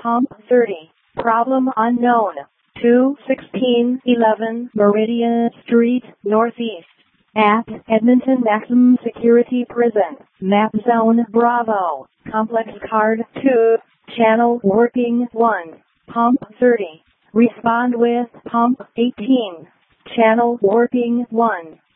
Pump 30. Problem unknown. 21611 Meridian Street, Northeast. At Edmonton Maximum Security Prison. Map Zone Bravo. Complex Card 2. Channel Working 1. Pump 30. Respond with Pump 18. Channel Working 1.